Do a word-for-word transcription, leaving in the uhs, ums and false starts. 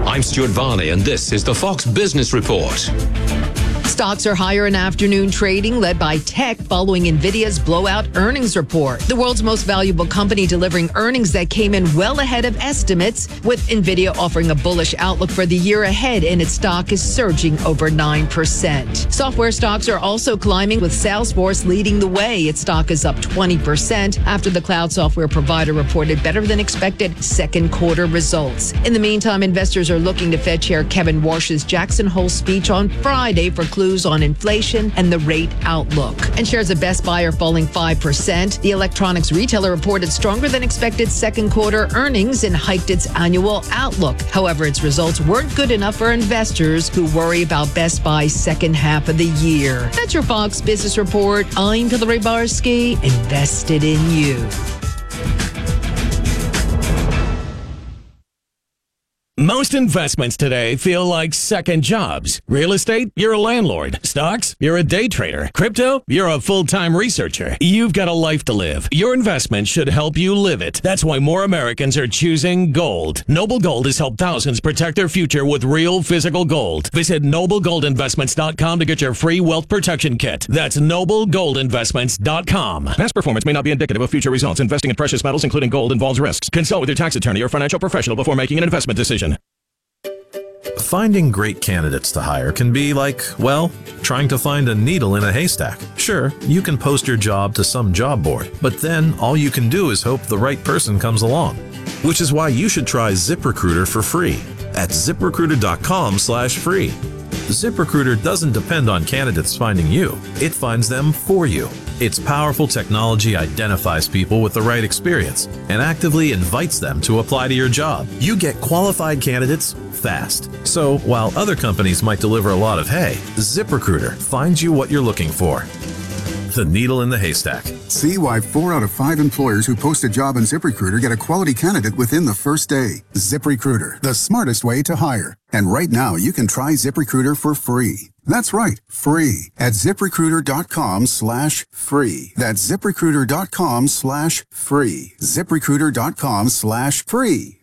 I'm Stuart Varney, and this is the Fox Business Report. Stocks are higher in afternoon trading, led by tech following NVIDIA's blowout earnings report. The world's most valuable company delivering earnings that came in well ahead of estimates, with NVIDIA offering a bullish outlook for the year ahead, and its stock is surging over nine percent. Software stocks are also climbing, with Salesforce leading the way. Its stock is up twenty percent after the cloud software provider reported better than expected second quarter results. In the meantime, investors are looking to Fed Chair Kevin Warsh's Jackson Hole speech on Friday for clues on inflation and the rate outlook. And shares of Best Buy are falling five percent. The electronics retailer reported stronger than expected second quarter earnings and hiked its annual outlook. However, its results weren't good enough for investors who worry about Best Buy's second half of the year. That's your Fox Business Report. I'm Hillary Barsky, invested in you. Most investments today feel like second jobs. Real estate, you're a landlord. Stocks, you're a day trader. Crypto, you're a full-time researcher. You've got a life to live. Your investment should help you live it. That's why more Americans are choosing gold. Noble Gold has helped thousands protect their future with real physical gold. Visit noble gold investments dot com to get your free wealth protection kit. That's noble gold investments dot com. Past performance may not be indicative of future results. Investing in precious metals, including gold, involves risks. Consult with your tax attorney or financial professional before making an investment decision. Finding great candidates to hire can be like, well, trying to find a needle in a haystack. Sure, you can post your job to some job board, but then all you can do is hope the right person comes along. Which is why you should try ZipRecruiter for free at zip recruiter dot com slash free. ZipRecruiter doesn't depend on candidates finding you. It finds them for you. Its powerful technology identifies people with the right experience and actively invites them to apply to your job. You get qualified candidates fast. So while other companies might deliver a lot of hay, ZipRecruiter finds you what you're looking for. The needle in the haystack. See why four out of five employers who post a job on ZipRecruiter get a quality candidate within the first day. ZipRecruiter, the smartest way to hire. And right now, you can try ZipRecruiter for free. That's right, free at zip recruiter dot com slash free. That's zip recruiter dot com slash free. zip recruiter dot com slash free.